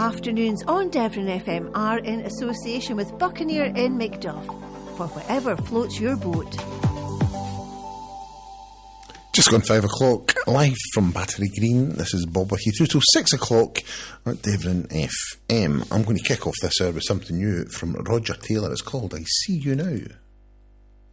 afternoons on Devon FM are in association with Buccaneer in Macduff for whatever floats your boat. Just gone 5 o'clock, live from Battery Green. This is Bob with you through till 6 o'clock at Devon FM. I'm going to kick off this hour with something new from Roger Taylor. It's called I See You Now.